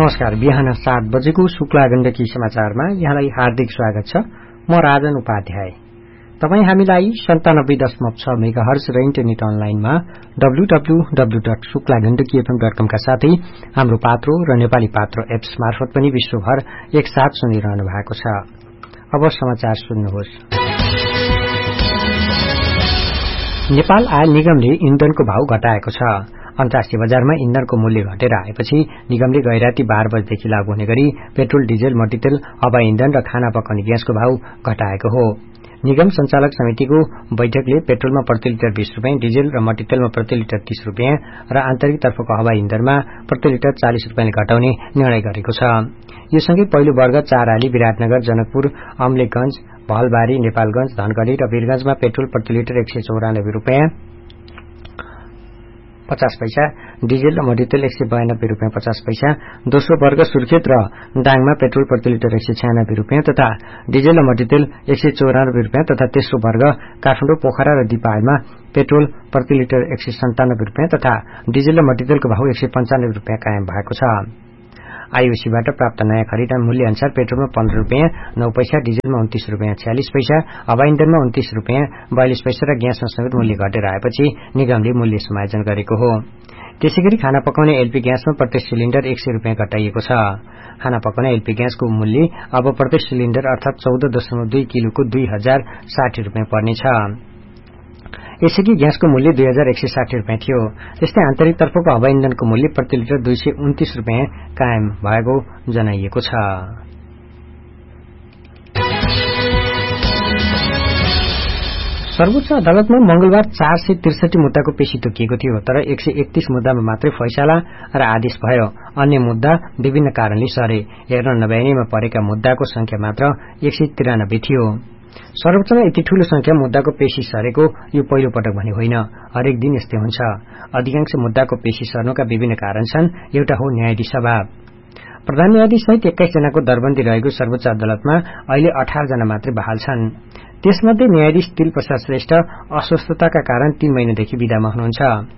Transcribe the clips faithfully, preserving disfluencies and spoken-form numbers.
नमस्कार। बिहान सात बजेको शुक्ला गण्डकी समाचारमा यहाँलाई हार्दिक स्वागत छ। म राजन उपाध्याय। तपाई हामीलाई सन्तानब्बे दशमलव छ मेगाहर्ज र इन्टरनेट अनलाइनमा W W W dot Shukla Gandaki FM dot कम का साथै हाम्रो पात्रो र नेपाली पात्रो एप्स मार्फत पनि विश्वभर एकसाथ सुनिरहनु भएको छ। अब समाचार सुन्नुहोस्। नेपाल आयल निगमले इन्धनको भाव घटाएको छ। अन्तर्राष्ट्रिय बजारमा इन्धनको मूल्य घटेर आएपछि निगमले गैराती बाह्र बजेदेखि लागू हुने गरी पेट्रोल, डिजेल, मट्टीतेल, हवाई इन्धन र खाना पकाउने ग्यासको भाव घटाएको हो। निगम संचालक समितिको बैठकले पेट्रोलमा प्रति लिटर बीस रुपियाँ, डिजेल र मट्टीतेलमा प्रति लिटर तीस रुपियाँ र आन्तरिक तर्फको हवाई इन्धनमा प्रति लिटर चालिस रुपियाँले घटाउने निर्णय गरेको छ। यो सँगै पहिलो वर्ग चाराली, विराटनगर, जनकपुर, अमलेखगंज, भलबारी, नेपालगंज, धनगढ़ी र वीरगंजमा पेट्रोल प्रति लिटर एक सय चौरानब्बे रुपियाँ पचास पैसा, डिजेल र मट्टीतेल एक सय बयानब्बे रुपियाँ पचास पैसा, दोस्रो वर्ग सुर्खेत र डाङमा पेट्रोल प्रति लिटर एक सय छयानब्बे रुपियाँ तथा डिजेल र मट्टीतेल एक सय चौरानब्बे रुपियाँ तथा तेस्रो वर्ग काठमाडौँ, पोखरा र दिपायलमा पेट्रोल प्रति लिटर एक सय सन्तानब्बे रुपियाँ तथा डिजेल र मट्टीतेलको भाव एक सय पञ्चानब्बे रुपियाँ कायम भएको छ। आईओसीबाट प्राप्त नयाँ खरिद मूल्य अनुसार पेट्रोलमा पन्ध्र रुपियाँ नौ पैसा, डिजेलमा उन्तीस रुपियाँ छ्यालिस पैसा, हवाई इन्धनमा उन्तीस रुपियाँ बयालिस पैसा र ग्यासमा समेत मूल्य घटेर आएपछि निगमले मूल्य समायोजन गरेको हो। त्यसैगरी खाना पकाउने एलपी ग्यासमा प्रत्येक सिलिण्डर एक सय रुपियाँ घटाइएको छ। खाना पकाउने एलपी ग्यासको मूल्य अब प्रत्येक सिलिण्डर अर्थात चौध दशमलव दुई किलोको दुई हजार साठी रुपियाँ पर्नेछ। यसअघि ग्यासको मूल्य दुई हजार एक सय साठी रुपियाँ थियो। त्यस्तै आन्तरिक तर्फको हवाई इन्धनको मूल्य प्रति लिटर दुई सय उन्तीस रुपियाँ कायम भएको जनाइएको छ। सर्वोच्च अदालतमा मंगलबार चार सय त्रिसठी मुद्दाको पेशी तोकिएको थियो, तर एक सय एकतीस मुद्दामा मात्रै फैसला र आदेश भयो। अन्य मुद्दा विभिन्न कारणले सरे। हेर्न नभ्याइनेमा परेका मुद्दाको संख्या मात्र एक सय त्रियानब्बे थियो। सर्वोच्चमा यति ठूलो संख्या मुद्दाको पेशी सरेको यो पहिलो पटक भने होइन। हरेक दिन यस्तै हुन्छ। अधिकांश मुद्दाको पेशी सर्नुका विभिन्न कारण छन्। एउटा हो न्यायाधीश अभाव। प्रधान न्यायाधीश सहित एक्काइस जनाको दरबन्दी रहेको सर्वोच्च अदालतमा अहिले अठार जना मात्रै बहाल छन्। त्यसमध्ये न्यायाधीश तिल प्रसाद श्रेष्ठ अस्वस्थताका कारण तीन महिनादेखि विदामा हुनुहुन्छ।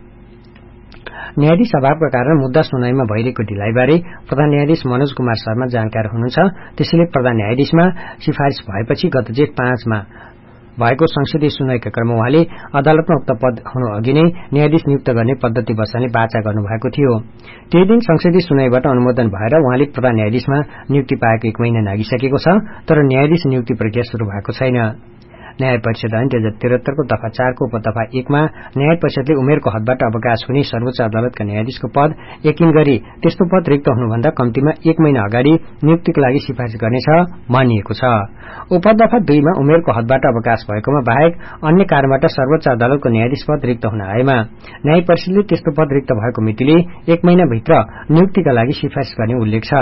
न्यायाधीश अभावका कारण मुद्दा सुनाईमा भइरहेको ढिलाइबारे प्रधान न्यायाधीश मनोज कुमार शर्मा जानकार हुनुहुन्छ। त्यसैले प्रधान न्यायाधीशमा सिफारिश भएपछि गत जेठ पाँचमा भएको संसदीय सुनाईका क्रममा उहाँले अदालतमा उक्त पद हुनु अघि नै न्यायाधीश नियुक्त गर्ने पद्धति बसाल्ने वाचा गर्नुभएको थियो। त्यही दिन संसदीय सुनाईबाट अनुमोदन भएर उहाँले प्रधान न्यायाधीशमा नियुक्ति पाएको एक महिना नागिसकेको छ, तर न्यायाधीश नियुक्ति प्रक्रिया शुरू भएको छैन। न्याय परिषद ऐन दुई हजार त्रिहत्तरको दफा चारको उपदफा एकमा न्याय परिषदले उमेरको हदबाट अवकाश हुने सर्वोच्च अदालतका न्यायाधीशको पद यकिन गरी त्यस्तो पद रिक्त हुनुभन्दा कम्तीमा एक महिना अगाडि नियुक्तिको लागि सिफारिश गर्नेछ भनिएको छ। उपदफा दुईमा उमेरको हदबाट अवकाश भएकोमा बाहेक अन्य कारणबाट सर्वोच्च अदालतको न्यायाधीश पद रिक्त हुन आएमा न्याय परिषदले त्यस्तो पद रिक्त भएको मितिले एक महिनाभित्र नियुक्तिका लागि सिफारिश गर्ने उल्लेख छ।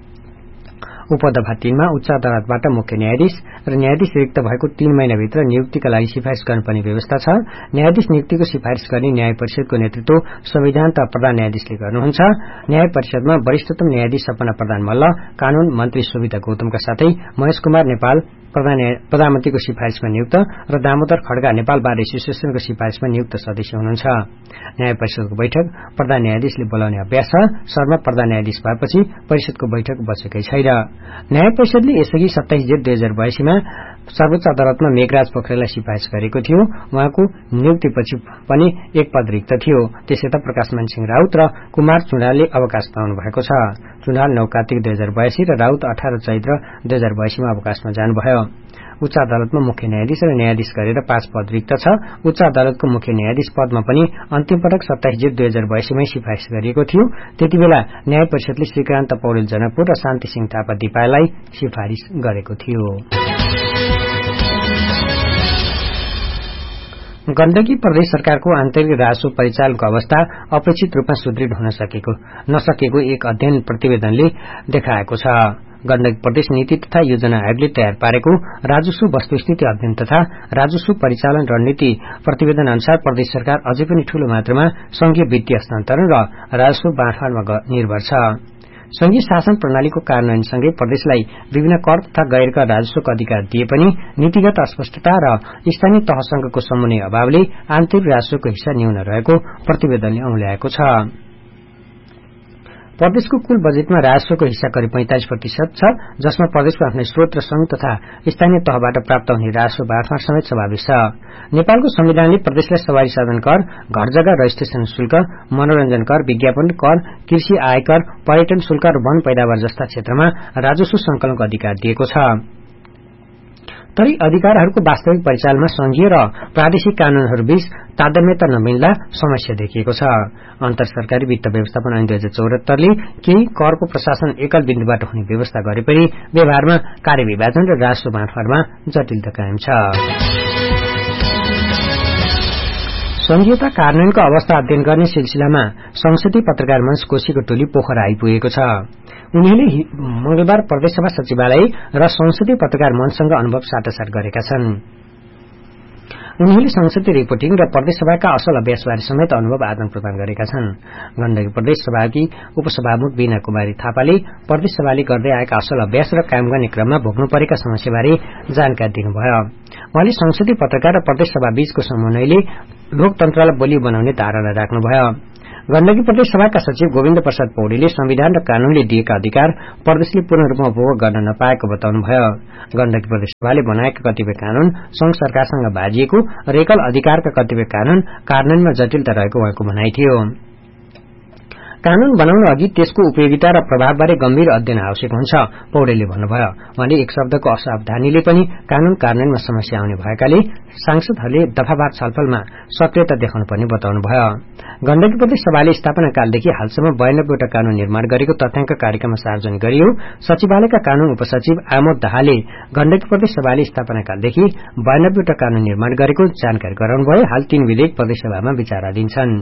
उपदफा तीनमा उच्च अदालतबाट मुख्य न्यायाधीश र न्यायाधीश रिक्त भएको तीन महिनाभित्र नियुक्तिका लागि सिफारिश गर्नुपर्ने व्यवस्था छ। न्यायाधीश नियुक्तिको सिफारिश गर्ने न्याय परिषदको नेतृत्व संविधानत प्रधान न्यायाधीशले गर्नुहुन्छ। न्याय परिषदमा वरिष्ठतम न्यायाधीश सपना प्रधान मल्ल, कानून मन्त्री सुविधा गौतमका साथै महेश कुमार नेपाल प्रधानमन्त्रीको सिफारिशमा नियुक्त र दामोदर खड्गा नेपाल बार एसोसिएसनको सिफारिशमा नियुक्त सदस्य हुनुहुन्छ। न्याय परिषदको बैठक प्रधान न्यायाधीशले बोलाउने अभ्यास छ। शर्मा प्रधान न्यायाधीश भएपछि परिषदको बैठक बसेकै छैन। न्याय परिषदले यसअघि सत्ताइस जेठ दुई हजार बयासीमा सर्वोच्च अदालतमा मेघराज पोखरेललाई सिफारिश गरेको थियो। उहाँको नियुक्तिपछि पनि एक पद रिक्त थियो। त्यसै त प्रकाशमान सिंह राउत र कुमार चुडालले अवकाश पाउनु भएको छ। चुडाल नौ कार्तिक दुई हजार बयासी र राउत अठार चैत्र दुई हजार बयासीमा अवकाशमा जानुभयो। उच्च अदालतमा मुख्य न्यायाधीश र न्यायाधीश गरेर पाँच पद रिक्त छ। उच्च अदालतको मुख्य न्यायाधीश पदमा पनि अन्तिम पटक सत्ताइस जेठ दुई हजार बयासीमै सिफारिश गरिएको थियो। त्यति बेला न्याय परिषदले श्रीकान्त पौडेल जनकपुर र शान्ति सिंह थापा दिपायललाई सिफारिश गरेको थियो। गण्डकी प्रदेश सरकारको आन्तरिक राजस्व परिचालनको अवस्था अपेक्षित रूपमा सुदृढ हुन सकेको नसकेको एक अध्ययन प्रतिवेदनले देखाएको छ। गण्डकी प्रदेश नीति तथा योजना आयोगले तयार पारेको राजस्व वस्तुस्थिति अध्ययन तथा राजस्व परिचालन रणनीति प्रतिवेदन अनुसार प्रदेश सरकार अझै पनि ठूलो मात्रामा संघीय वित्तीय हस्तान्तरण र राजस्व बाँडफाँडमा निर्भर छ। संघीय शासन प्रणालीको कार्यान्वयनसँगै प्रदेशलाई विभिन्न कर तथा गैर कर राजस्वको अधिकार दिए पनि नीतिगत अस्पष्टता र स्थानीय तहसँगको समन्वय अभावले आन्तरिक राजस्वको हिस्सा न्यून रहेको प्रतिवेदनले औल्याएको छ। प्रदेशको कुल बजेटमा राजस्वको हिस्सा करिब पैंतालिस प्रतिशत छ, जसमा प्रदेशको आफ्नै स्रोत र संघ तथा स्थानीय तहबाट प्राप्त हुने राजस्व बाँडफाँड समेत समावेश छ। नेपालको संविधानले प्रदेशलाई सवारी साधन कर, घर जग्गा रजिस्ट्रेशन शुल्क, मनोरञ्जन कर, विज्ञापन कर, कृषि आयकर, पर्यटन शुल्क र वन पैदावार जस्ता क्षेत्रमा राजस्व संकलनको अधिकार दिएको छ। तरै अधिकारहरूको वास्तविक परिचालनमा संघीय र प्रादेशिक कानूनहरूबीच तादात्म्यता नमिल्दा समस्या देखिएको छ। अन्तर सरकारी वित्त व्यवस्थापन ऐन दुई हजार चौहत्तरले केही करको प्रशासन एकल बिन्दुबाट हुने व्यवस्था गरे पनि व्यवहारमा कार्यविभाजन र राजस्व बाँडफाँडमा जटिलता कायम छ। संघीयता कार्यान्वयनको अवस्था अध्ययन गर्ने सिलसिलामा संसदीय पत्रकार मंच कोशीको टोली पोखरा आइपुगेको छ। उनीहरूले मंगलबार प्रदेशसभा सचिवालय र संसदीय पत्रकार मंचसँग अनुभव साटासाट गरेका छन्। उनीहरूले संसदीय रिपोर्टिङ र प्रदेशसभाका असल अभ्यासबारे समेत अनुभव आदान प्रदान गरेका छन्। गण्डकी प्रदेश सभाकी उपसभामुख बीना कुमारी थापाले प्रदेशसभाले गर्दै आएका असल अभ्यास र कायम गर्ने क्रममा भोग्नु परेका समस्याबारे जानकारी दिनुभयो। उहाँले संसदीय पत्रकार र प्रदेशसभा बीचको समन्वयले लोकतन्त्रलाई बलियो बनाउने धारणा राख्नुभयो। गण्डकी प्रदेश सभाका सचिव गोविन्द प्रसाद पौडेलले संविधान र कानूनले दिएका अधिकार प्रदेशले पूर्ण रूपमा उपभोग गर्न नपाएको बताउनुभयो। गण्डकी प्रदेश सभाले बनाएका कतिपय कानून संघ सरकारसँग बाजिएको र एकल अधिकारका कतिपय कानून कार्यान्वयनमा जटिलता रहेको उहाँको भनाइ थियो। कानून बनाउन अघि त्यसको उपयोगिता र प्रभावबारे गम्भीर अध्ययन आवश्यक हुन्छ, पौडेलले भन्नुभयो। उहाँले एक शब्दको असावधानीले पनि कानून कार्यान्वयनमा समस्या आउने भएकाले सांसदहरूले दफावार छलफलमा सक्रियता देखाउनु पर्ने बताउनुभयो। गण्डकी प्रदेश सभाले स्थापना कालदेखि हालसम्म बयानब्बेवटा कानून निर्माण गरेको तथ्याङ्क कार्यक्रममा सार्वजनिक गरियो। सचिवालयका कानून उपसचिव आमोद दाहालले गण्डकी प्रदेश सभाले स्थापना कालदेखि बयानब्बेवटा कानून निर्माण गरेको जानकारी गराउनुभयो। हाल तीन विधेयक प्रदेशसभामा विचाराधीन छन्।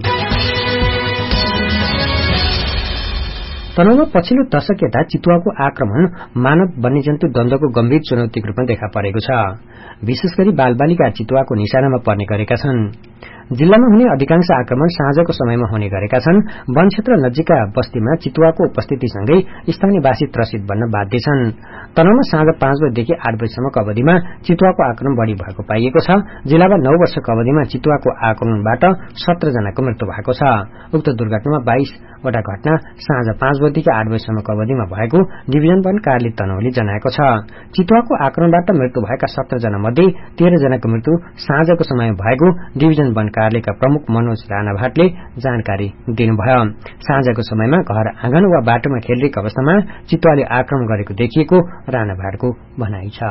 तनहुँमा पछिल्लो दशक यता चितुवाको आक्रमण मानव वन्यजन्तु द्वन्द्वको गम्भीर चुनौतीको रूपमा देखा परेको छ। विशेष गरी बालबालिका चितुवाको निशानामा पर्ने गरेका छन्। जिल्लामा हुने अधिकांश आक्रमण साँझको समयमा हुने गरेका छन्। वन क्षेत्र नजिकका बस्तीमा चितुवाको उपस्थितिसँगै स्थानीयवासी त्रसित बन्न बाध्य छन्। तनहुँमा साँझ पाँच बजेदेखि आठ बजीसम्मको अवधिमा चितुवाको आक्रमण बढ़ी भएको पाइएको छ। जिल्लामा नौ वर्षको अवधिमा चितुवाको आक्रमणबाट सत्र जनाको मृत्यु भएको छ। उक्त दुर्घटनामा बाइसवटा घटना साँझ पाँच बजेदेखि आठ बजीसम्मको अवधिमा भएको डिभिजन वन कार्यालय तनहुँले जनाएको छ। चितुवाको आक्रमणबाट मृत्यु भएका सत्र जना मध्ये तेह्र जनाको मृत्यु साँझको समयमा भएको डिभिजन वन कार्यालयका प्रमुख मनोज राणा भाटले जानकारी दिनुभयो। साँझको समयमा घर आँगन वा बाटोमा खेलिरहेको अवस्थामा चितुवाले आक्रमण गरेको देखिएको राणा भाटको भनाइ छ।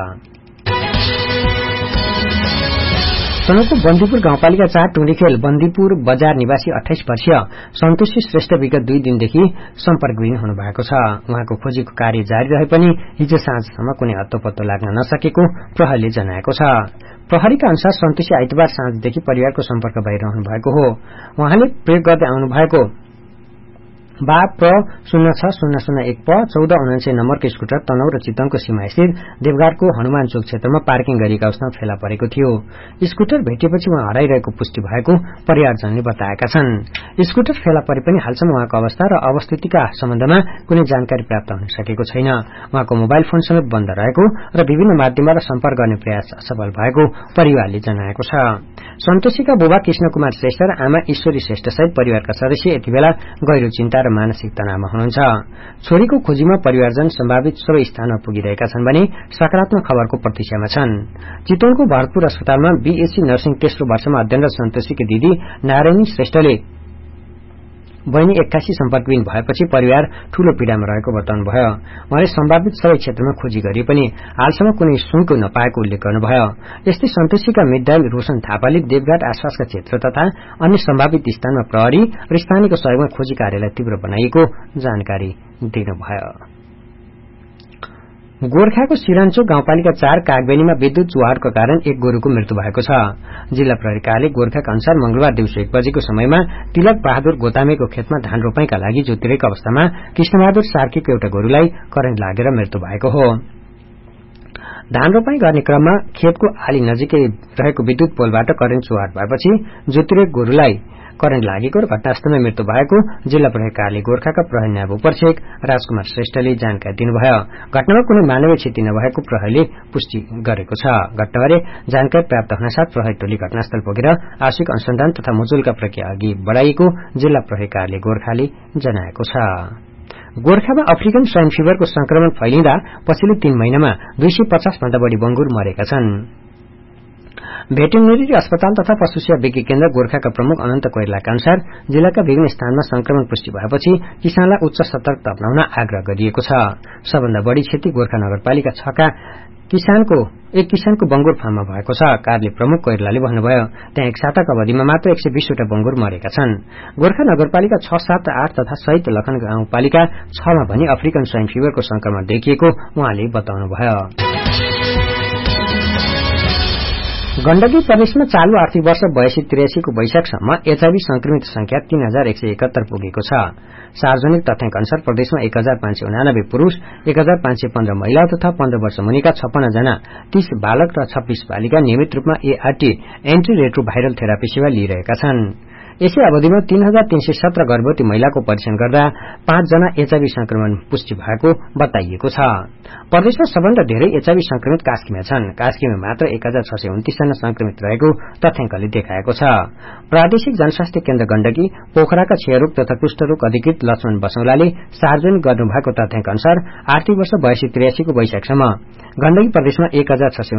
तनहुँको बन्दीपुर गाउँपालिका चार टुङ्गीखेल बन्दीपुर बजार निवासी अठाइस वर्षीय सन्तोषी श्रेष्ठ विगत दुई दिनदेखि सम्पर्कविहीन हुनु भएको छ। उहाँको खोजीको कार्य जारी रहे पनि हिजो साँझसम्म कुनै हत्तोपत्तो लाग्न नसकेको प्रहरीले जनाएको छ। प्रहरीका अनुसार सन्तोषी आइतबार साँझदेखि परिवारको सम्पर्क भइरहनु भएको हो। उहाँले प्रयोग गर्दै आउनु भएको बा प्र शून्य छ शून्य शून्य एक प चौध उनान्सय नम्बरको स्कुटर तनहुँ र चितवनको सीमा स्थित देवघाटको हनुमान चोक क्षेत्रमा पार्किङ गरिएका अवस्थामा फेला परेको थियो। स्कुटर भेटिएपछि उहाँ हराइरहेको पुष्टि भएको परिवारजनले बताएका छन्। स्कुटर फेला परे पनि हालसम्म उहाँको अवस्था र अवस्थितिका सम्बन्धमा कुनै जानकारी प्राप्त हुन सकेको छैन। उहाँको मोबाइल फोन समेत बन्द रहेको र विभिन्न माध्यमबाट सम्पर्क गर्ने प्रयास असफल भएको परिवारले जनाएको छ। सन्तोषीका बुबा कृष्ण कुमार श्रेष्ठ र आमा ईश्वरी श्रेष्ठ सहित परिवारका सदस्य यति बेला गहिरो चिन्ता र मानसिक तनावमा हुनुहुन्छ। छोरीको खोजीमा परिवारजन सम्भावित सबै स्थानमा पुगिरहेका छन् भने सकारात्मक खबरको प्रतीक्षामा छन्। चितवनको भरतपुर अस्पतालमा बीएससी नर्सिङ तेस्रो वर्षमा अध्ययनरत सन्तोषीकी दिदी नारायणी श्रेष्ठले बहिनी एक्कासी सम्पर्कविहीन भएपछि परिवार ठूलो पीड़ामा रहेको बताउनुभयो। उहाँले सम्भावित सबै क्षेत्रमा खोजी गरे पनि हालसम्म कुनै सुनको नपाएको उल्लेख गर्नुभयो। यस्तै सन्तोषीका मितदायी रोशन थापाले देवघाट आसपासका क्षेत्र तथा अन्य सम्भावित स्थानमा प्रहरी र स्थानीयको सहयोगमा खोजी कार्यलाई तीव्र बनाइएको जानकारी दिनुभयो। गोर्खाको सिरान्चोक गाउँपालिका चार कागबेनीमा विद्युत चुहाडको कारण एक गोरुको मृत्यु भएको छ। जिल्ला प्रहरी कार्यालय गोर्खाका अनुसार मंगलबार दिउँसो एक बजेको समयमा तिलक बहादुर गोतामेको खेतमा धान रोपाईका लागि जोतिरहेको अवस्थामा कृष्णबहादुर सार्कीको एउटा गोरुलाई करेन्ट लागेर मृत्यु भएको हो। धान रोपाई गर्ने क्रममा खेतको आली नजिकै रहेको विद्युत पोलबाट करेन्ट चुहाड भएपछि जोतिरहेको गोरुलाई करेन्ट लागेको र घटनास्थलमा मृत्यु भएको जिल्ला प्रहरी कार्यालय गोर्खाका प्रहरी नायब उपरीक्षक राजकुमार श्रेष्ठले जानकारी दिनुभयो। घटनामा कुनै मानवीय क्षति नभएको प्रहरीले पुष्टि गरेको छ। घटनाबारे जानकारी प्राप्त हुनसाथ प्रहरी टोली घटनास्थल पुगेर आवश्यक अनुसन्धान तथा मुचुल्का प्रक्रिया अघि बढ़ाइएको जिल्ला प्रहरी कार्यालय गोर्खाले जनाएको छ। गोर्खामा अफ्रिकन स्वाइन फिभरको संक्रमण फैलिँदा पछिल्लो तीन महिनामा दुई सय पचास भन्दा बढ़ी बंगुर मरेका छन्। भेटेरिनरी अस्पताल तथा पशु सेवा विज्ञ केन्द्र गोर्खाका प्रमुख अनन्त कोइरालाका अनुसार जिल्लाका विभिन्न स्थानमा संक्रमण पुष्टि भएपछि किसानलाई उच्च सतर्कता अपनाउन आग्रह गरिएको छ। सबभन्दा बढ़ी क्षति गोर्खा नगरपालिका छ का किसानको एक किसानको बंगुर फार्ममा भएको छ। कार्य प्रमुख कोइरालाले भन्नुभयो, त्यहाँ एक साताको अवधिमा मात्र एक सय बीसवटा बंगुर मरेका छन्। गोर्खा नगरपालिका छ, सात, आठ तथा सहित लखन गाउँपालिका छमा भने अफ्रिकन स्वाइन फिभरको संक्रमण देखिएको उहाँले बताउनुभयो। गण्डकी प्रदेशमा चालू आर्थिक वर्ष बयासी त्रियासीको वैशाखसम्म एचआईभी संक्रमित संख्या तीन हजार एक सय एकहत्तर पुगेको छ। सार्वजनिक तथ्याङ्क अनुसार प्रदेशमा एक हजार पाँच सय उनानब्बे पुरूष, एक हजार पाँच सय पन्ध्र महिला तथा पन्ध्र वर्ष मुनिका छप्पन्न जना, तीस बालक र छब्बीस बालिका नियमित रूपमा एआरटी एन्टी रेट्रोभाइरल थेरापी सेवा लिइरहेका छन्। यसै अवधिमा तीन हजार तीन सय सत्र गर्भवती महिलाको परीक्षण गर्दा पाँच जना एचआईभी संक्रमण पुष्टि भएको बताइएको छ। प्रदेशमा सबभन्दा धेरै एचआईभी संक्रमित कास्कीमा छन्। कास्कीमा मात्र एक हजार छ सय उन्तीस जना संक्रमित रहेको तथ्याङ्कले देखाएको छ। प्रादेशिक जनस्वास्थ्य केन्द्र गण्डकी पोखराका क्षयरोग तथा कुष्ठरोग अधिकृत लक्ष्मण बसौलाले सार्वजनिक गर्नुभएको तथ्याङ्क अनुसार आर्थिक वर्ष बयासी त्रियासीको वैशाखसम्म गण्डकी प्रदेशमा एक हजार छ सय